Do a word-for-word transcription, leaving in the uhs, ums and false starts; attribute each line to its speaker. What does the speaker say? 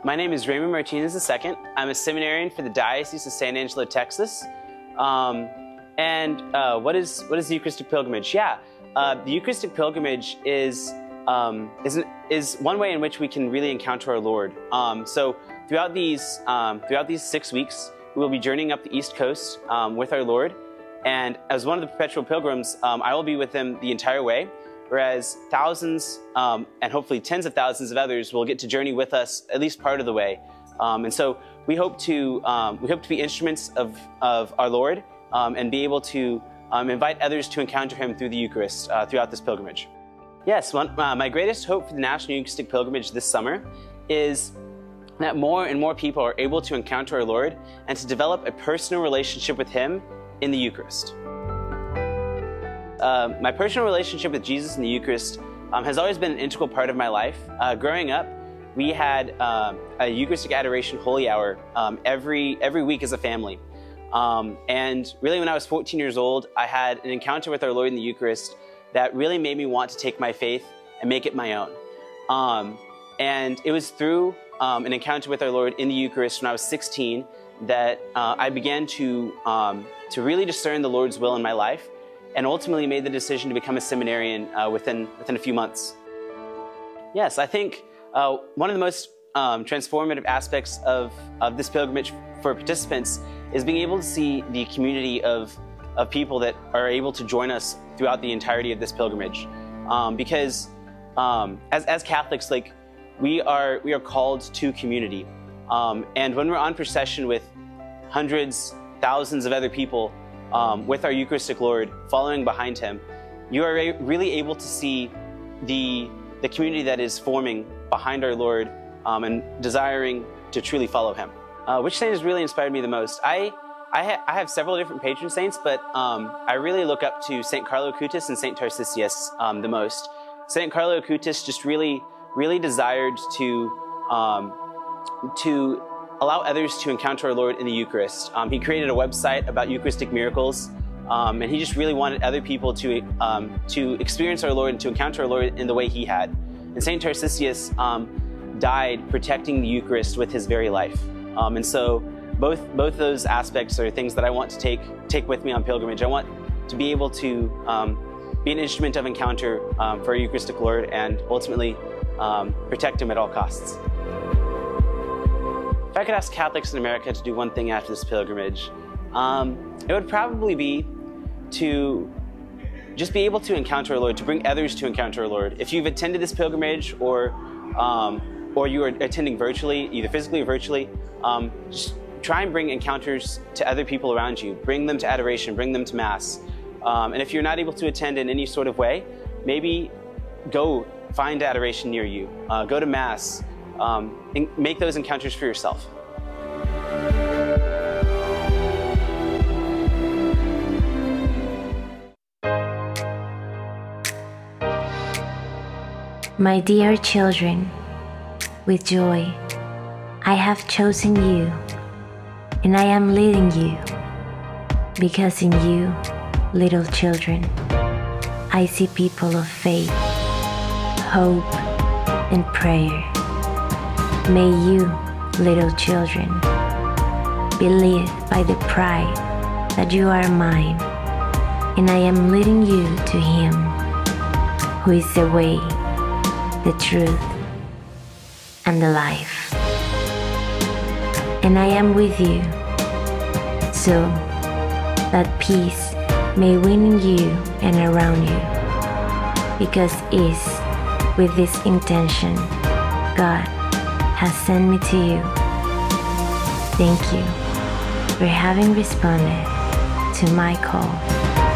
Speaker 1: My name is Raymond Martinez the Second. I'm a seminarian for the Diocese of San Angelo, Texas. Um, and uh, what is what is the Eucharistic pilgrimage? Yeah, uh, the Eucharistic pilgrimage is um, is, an, is one way in which we can really encounter our Lord. Um, so throughout these um, throughout these six weeks, we will be journeying up the East Coast um, with our Lord. And as one of the perpetual pilgrims, um, I will be with them the entire way, whereas thousands um, and hopefully tens of thousands of others will get to journey with us at least part of the way. Um, and so we hope to um, we hope to be instruments of, of our Lord um, and be able to um, invite others to encounter Him through the Eucharist uh, throughout this pilgrimage. Yes, one, uh, my greatest hope for the National Eucharistic Pilgrimage this summer is that more and more people are able to encounter our Lord and to develop a personal relationship with Him in the Eucharist. Uh, my personal relationship with Jesus in the Eucharist um, has always been an integral part of my life. Uh, growing up, we had uh, a Eucharistic Adoration Holy Hour um, every, every week as a family. Um, and really when I was fourteen years old, I had an encounter with our Lord in the Eucharist that really made me want to take my faith and make it my own. Um, and it was through um, an encounter with our Lord in the Eucharist when I was sixteen that uh, I began to, um, to really discern the Lord's will in my life, and ultimately made the decision to become a seminarian uh, within, within a few months. Yes, I think uh, one of the most um, transformative aspects of, of this pilgrimage for participants is being able to see the community of, of people that are able to join us throughout the entirety of this pilgrimage. Um, because um, as, as Catholics, like, we are, we are called to community. Um, and when we're on procession with hundreds, thousands of other people, Um, with our Eucharistic Lord, following behind Him, you are really able to see the, the community that is forming behind our Lord um, and desiring to truly follow Him. Uh, which saint has really inspired me the most? I, I, ha I have several different patron saints, but um, I really look up to Saint Carlo Acutis and Saint Tarcisius um, the most. Saint Carlo Acutis just really, really desired to, um, to allow others to encounter our Lord in the Eucharist. Um, he created a website about Eucharistic miracles, um, and he just really wanted other people to, um, to experience our Lord and to encounter our Lord in the way he had. And Saint Tarcisius um, died protecting the Eucharist with his very life. Um, and so both, both those aspects are things that I want to take, take with me on pilgrimage. I want to be able to um, be an instrument of encounter um, for our Eucharistic Lord and ultimately um, protect Him at all costs. If I could ask Catholics in America to do one thing after this pilgrimage, um, it would probably be to just be able to encounter our Lord, to bring others to encounter our Lord. If you've attended this pilgrimage or, um, or you are attending virtually, either physically or virtually, um, just try and bring encounters to other people around you. Bring them to adoration, bring them to Mass. Um, and if you're not able to attend in any sort of way, maybe go find adoration near you. Uh, go to Mass. Um, and make those encounters for yourself.
Speaker 2: My dear children, with joy, I have chosen you, and I am leading you, because in you, little children, I see people of faith, hope, and prayer. May you, little children, be led by the pride that you are mine, and I am leading you to Him, who is the way, the truth, and the life. And I am with you, so that peace may win in you and around you, because it's with this intention God has sent me to you. Thank you for having responded to my call.